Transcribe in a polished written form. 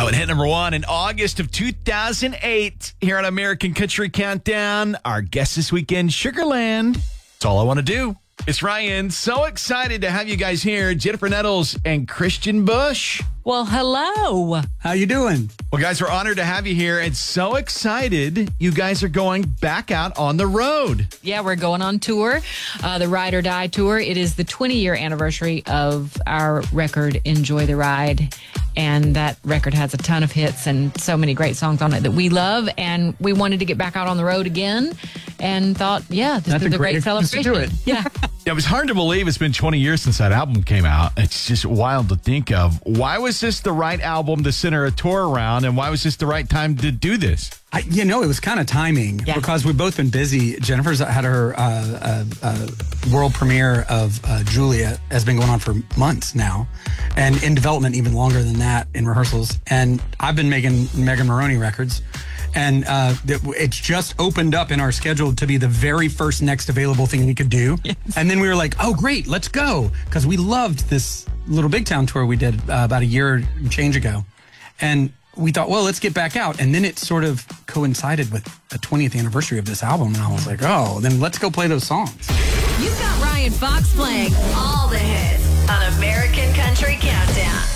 I would hit number one in August of 2008 here on American Country Countdown. Our guest this weekend, Sugarland. That's all I want to do. It's Ryan. So excited to have you guys here. Jennifer Nettles and Christian Bush. Well, hello. How you doing? Well, guys, we're honored to have you here and so excited you guys are going back out on the road. Yeah, we're going on tour, the Ride or Die tour. It is the 20-year anniversary of our record, Enjoy the Ride. And that record has a ton of hits and so many great songs on it that we love. And we wanted to get back out on the road again and thought, yeah, this is a great celebration. To do it. Yeah. It was hard to believe it's been 20 years since that album came out. It's just wild to think of. Why was this the right album to center a tour around, and why was this the right time to do this? It was kind of timing because we've both been busy. Jennifer's had her world premiere of Julia has been going on for months now, and in development even longer than that in rehearsals. And I've been making Megan Maroney records. And it's just opened up in our schedule to be the very first next available thing we could do. Yes. And then we were like, oh, great, let's go. Because we loved this Little Big Town tour we did about a year and change ago. And we thought, well, let's get back out. And then it sort of coincided with the 20th anniversary of this album. And I was like, oh, then let's go play those songs. You've got Ryan Fox playing all the hits on American Country Countdown.